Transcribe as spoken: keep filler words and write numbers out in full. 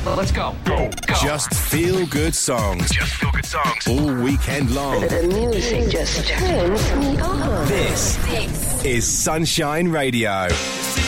Let's go. Go. Go. Just feel good songs. Just feel good songs. All weekend long. The music just turns me on. This is Sunshine Radio.